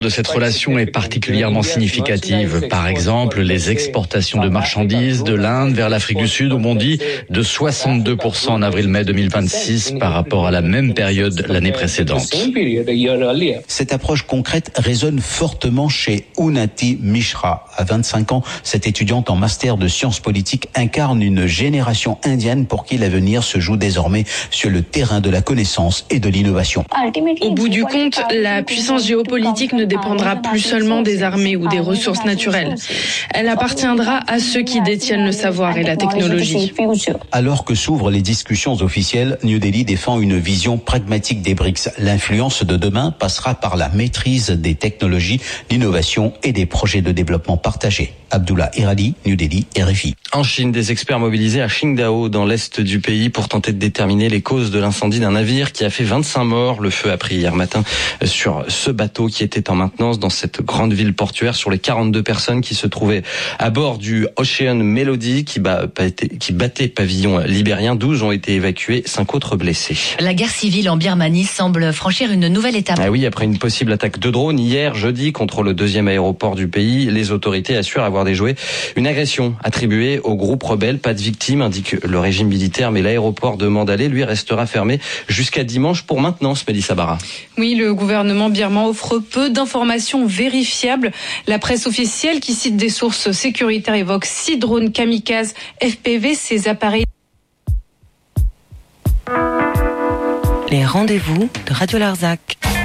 de cette relation est particulièrement significative. Par exemple, les exportations de marchandises de l'Inde vers l'Afrique du Sud ont bondi de 62% en avril-mai 2026 par rapport à la même période l'année précédente. Cette approche concrète résonne fortement chez Unnati Mishra. À 25 ans, cette étudiante en master de sciences politiques incarne une génération indienne pour qui l'avenir se joue désormais sur le terrain de la connaissance et de l'innovation. Au bout du compte, la puissance géopolitique ne dépendra plus seulement des armées ou des ressources naturelles. Elle appartiendra à ceux qui détiennent le savoir et la technologie. Alors que s'ouvrent les discussions officielles, New Delhi défend une vision pragmatique des BRICS. L'influence de demain passera par la maîtrise des technologies, l'innovation et des projets de développement partagés. Abdullah Iradi, New Delhi, RFI. En Chine, des experts mobilisés à Qingdao, dans l'est du pays, pour tenter de déterminer les causes de l'incendie d'un navire qui a fait 25 morts. Le feu a pris hier matin sur ce bateau qui était en maintenance dans cette grande ville portuaire. Sur les 42 personnes qui se trouvaient à bord du Ocean Melody qui battait pavillon libérien, 12 ont été évacués, 5 autres blessés. La guerre civile en Birmanie semble franchir une nouvelle étape. Ah oui, après une possible attaque de drone hier, jeudi, contre le deuxième aéroport du pays, les autorités assurent avoir déjoué une agression attribuée au groupe rebelle. Pas de victimes, indique le régime militaire, mais l'aéroport de Mandalay, lui, restera fermé jusqu'à dimanche pour maintenance, Mélissa Barra. Oui, le gouvernement birman offre peu d'informations vérifiables. La presse officielle, qui cite des sources sécuritaires, évoque 6 drones kamikazes FPV. Ces appareils. Les rendez-vous de Radio Larzac.